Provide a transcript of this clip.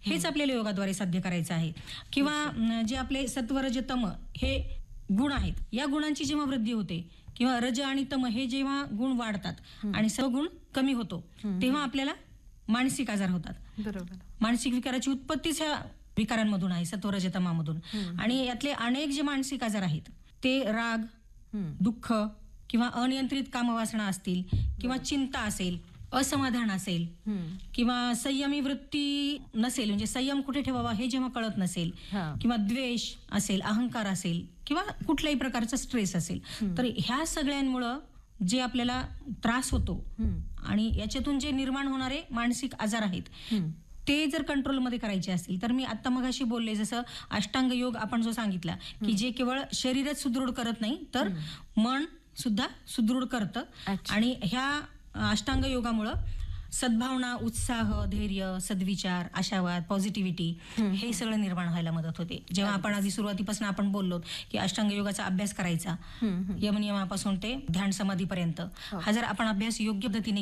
हेच आपल्याला योगाद्वारे साध्य करायचं आहे. किंवा जे आपले सत्व रज तम हे गुण आहेत, या गुणांची जेव्हा वृद्धी होते किंवा रज आणि तम हे जेव्हा गुण वाढतात आणि सगुण कमी होतो, तेव्हा आपल्याला मानसिक आजार होतात. बरोबर. मानसिक विकाराची उत्पत्तीच ह्या विकारांमधून आहे, सत्वरजतमामधून. आणि यातले अनेक जे मानसिक आजार आहेत ते राग, दुःख किंवा अनियंत्रित कामवासना असतील किंवा चिंता असेल, असमाधान असेल किंवा संयमी वृत्ती नसेल, म्हणजे संयम कुठे ठेवावा हे जेव्हा कळत नसेल, किंवा द्वेष असेल, अहंकार असेल किंवा कुठल्याही प्रकारचा स्ट्रेस असेल, तर ह्या सगळ्यांमुळं जे आपल्याला त्रास होतो आणि याच्यातून जे निर्माण होणारे मानसिक आजार आहेत ते जर कंट्रोलमध्ये करायचे असतील, तर मी आता मगाशी बोलले जसं अष्टांग योग आपण जो सांगितला की जे केवळ शरीरच सुदृढ करत नाही तर मन सुद्धा सुदृढ करतं. आणि ह्या अष्टांग योगामुळं सद्भावना, उत्साह, धैर्य, सद्विचार, आशावाद, पॉझिटिव्हिटी हे सगळं निर्माण व्हायला मदत होते. जेव्हा आपण आधी सुरुवातीपासून आपण बोललो की अष्टांग योगाचा अभ्यास करायचा, यमनियमापासून ते ध्यान समाधीपर्यंत, हा जर आपण अभ्यास योग्य पद्धतीने